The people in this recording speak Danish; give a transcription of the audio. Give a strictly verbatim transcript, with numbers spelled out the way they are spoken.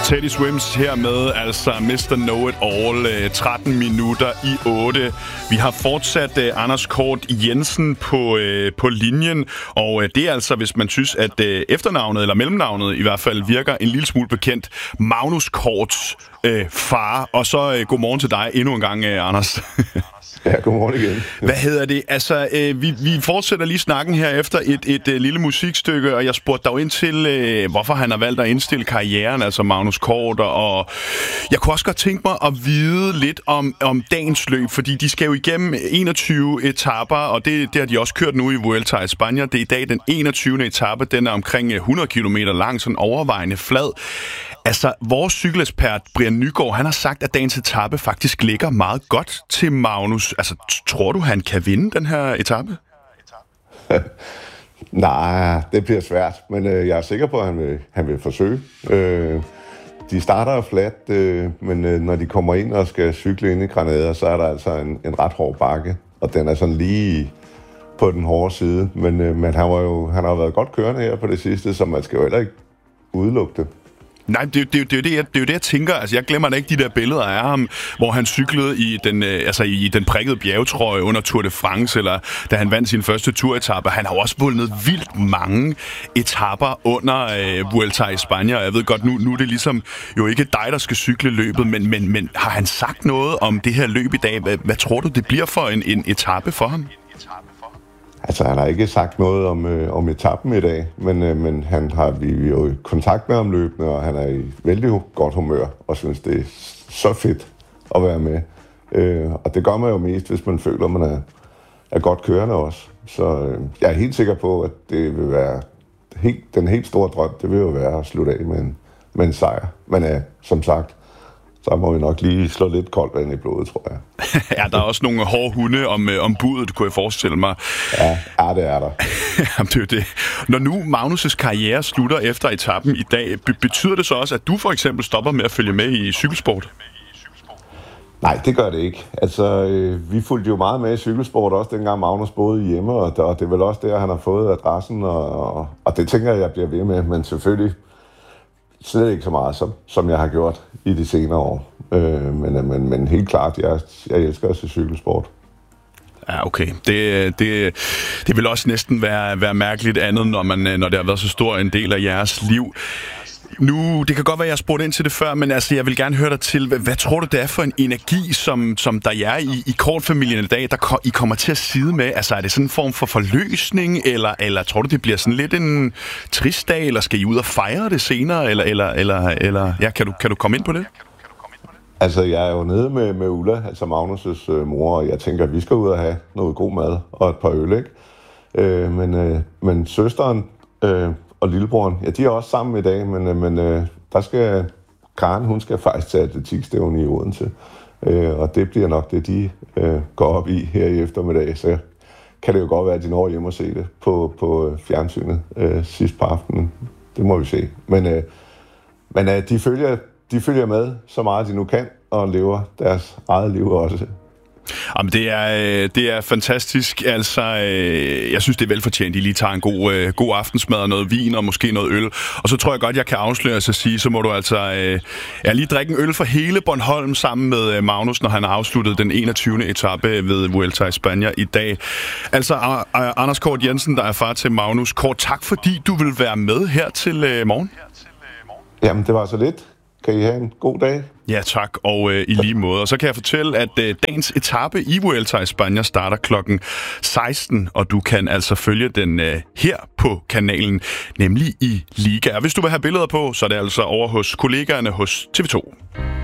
Teddy Swims her med, altså mister Know It All, tretten minutter i otte. Vi har fortsat uh, Anders Kort Jensen på, uh, på linjen, og uh, det er altså, hvis man synes, at uh, efternavnet, eller mellemnavnet i hvert fald, virker en lille smule bekendt, Magnus Korts uh, far. Og så uh, godmorgen til dig endnu en gang, uh, Anders. Ja, godmorgen igen. Hvad hedder det? Altså, øh, vi, vi fortsætter lige snakken her efter et, et, et lille musikstykke, og jeg spurgte dig ind til, øh, hvorfor han har valgt at indstille karrieren, altså Magnus Kort, og jeg kunne også godt tænke mig at vide lidt om, om dagens løb, fordi de skal jo igennem enogtyve etaper, og det, det har de også kørt nu i Vuelta i España. Det er i dag den enogtyvende etape, den er omkring hundrede kilometer lang, sådan overvejende flad. Altså, vores cykelekspert Brian Nygaard, han har sagt, at dagens etape faktisk ligger meget godt til Magnus. Altså, tror du, han kan vinde den her etape? Nej, det bliver svært, men øh, jeg er sikker på, at han vil, han vil forsøge. Øh, de starter jo fladt, øh, men øh, når de kommer ind og skal cykle ind i Granada, så er der altså en, en ret hård bakke, og den er sådan lige på den hårde side. Men, øh, men han, var jo, han har været godt kørende her på det sidste, så man skal jo heller ikke udelukke det. Nej, det, det, det, det, det, det er jo det, jeg tænker. Altså, jeg glemmer da ikke de der billeder af ham, hvor han cyklede i den, øh, altså, i den prikkede bjergetrøje under Tour de France, eller da han vandt sin første turetape. Han har jo også vundet vildt mange etaper under øh, Vuelta i España, og jeg ved godt, nu, nu er det ligesom jo ikke dig, der skal cykle løbet, men, men, men har han sagt noget om det her løb i dag? Hvad, hvad tror du, det bliver for en, en etape for ham? Altså, han har ikke sagt noget om, øh, om etappen i dag, men, øh, men han har, vi, vi er jo i kontakt med ham løbende, og han er i vældig godt humør, og synes, det er så fedt at være med. Øh, og det gør man jo mest, hvis man føler, at man er, er godt kørende også. Så øh, jeg er helt sikker på, at det vil være helt, den helt store drøm, det vil jo være at slutte af med en, med en sejr. Men øh, som sagt, så må vi nok lige slå lidt koldt vand i blodet, tror jeg. Ja, der er også nogle hårde hunde om, om budet, kunne jeg forestille mig. Ja, ja det er der. Jamen, det er det. Når nu Magnus' karriere slutter efter etappen i dag, be- betyder det så også, at du for eksempel stopper med at følge med i cykelsport? Nej, det gør det ikke. Altså, øh, vi fulgte jo meget med i cykelsport, også dengang Magnus boede hjemme, og, der, og det er vel også der, han har fået adressen, og, og, og det tænker jeg, jeg bliver ved med, men selvfølgelig slet ikke så meget, som, som jeg har gjort i de senere år. Øh, men, men, men helt klart, jeg, jeg elsker at se cykelsport. Ja, okay. Det, det, det vil også næsten være, være mærkeligt andet, når, man, når det har været så stor en del af jeres liv. Nu, det kan godt være, at jeg spurgte ind til det før, men altså, jeg vil gerne høre dig til, hvad, hvad tror du, det er for en energi, som, som der er i, i Kort-familien i dag, der ko- I kommer til at sidde med? Altså, er det sådan en form for forløsning, eller, eller tror du, det bliver sådan lidt en trist dag, eller skal I ud og fejre det senere, eller, eller, eller, eller ja, kan du, kan du komme ind på det? Altså, jeg er jo nede med, med Ulla, altså Magnus' øh, mor, og jeg tænker, at vi skal ud og have noget god mad og et par øl, ikke? Øh, men, øh, men søsteren øh, og lillebroren, ja, de er også sammen i dag, men, øh, men øh, der skal Karen, hun skal faktisk til atletikstævne i Odense, øh, og det bliver nok det, de øh, går op i her i eftermiddag, så kan det jo godt være, at de når hjem og se det på, på fjernsynet øh, sidst på aftenen. Det må vi se. Men, øh, men øh, de følger De følger med så meget, de nu kan, og lever deres eget liv også. Jamen, det er, det er fantastisk. Altså, jeg synes, det er velfortjent, I lige tager en god, god aftensmad og noget vin og måske noget øl. Og så tror jeg godt, jeg kan afsløre sig at sige, så må du altså ja, lige drikke en øl for hele Bornholm sammen med Magnus, når han har afsluttet den enogtyvende etape ved Vuelta i España i dag. Altså, Anders Kort Jensen, der er far til Magnus. Kort, tak fordi du vil være med her til morgen. Jamen, det var så lidt. Kan I have en god dag? Ja, tak, og øh, i lige måde. Og så kan jeg fortælle, at øh, dagens etape i Vuelta i España starter klokken seksten, og du kan altså følge den øh, her på kanalen, nemlig i Liga. Og hvis du vil have billeder på, så er det altså over hos kollegaerne hos T V to.